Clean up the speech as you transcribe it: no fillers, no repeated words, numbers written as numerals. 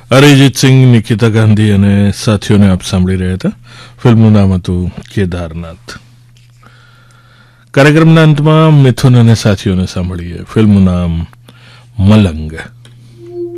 અરિજીત સિંહ, નિકિતા ગાંધી અને સાથીઓને આપ સાંભળી રહ્યા હતા. ફિલ્મનું નામ હતું કેદારનાથ. કાર્યક્રમના અંતમાં મિથુન અને સાથીઓને સાંભળીએ. ફિલ્મનું નામ મલંગ.